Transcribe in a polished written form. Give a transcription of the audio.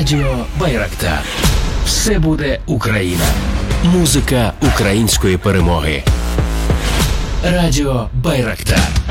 Радіо Байрактар. Все буде Україна. Музика української перемоги. Радіо Байрактар.